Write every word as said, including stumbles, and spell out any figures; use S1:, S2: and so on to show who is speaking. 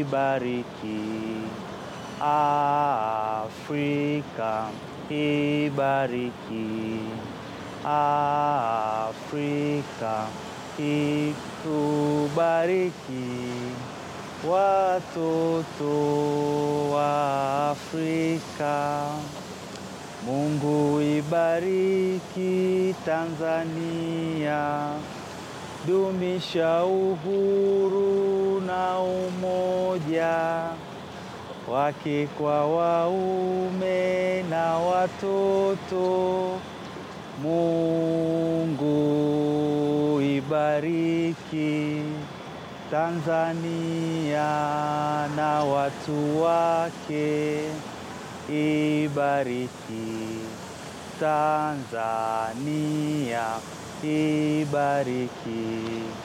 S1: ibariki. Afrika ibariki. Afrika itubariki. Watoto wa Afrika. Mungu ibariki Tanzania. Dumisha uhuru na umoja wake kwa waume na watoto. Mungu ibariki Tanzania na watu wake. Ibariki Tanzania, ibariki.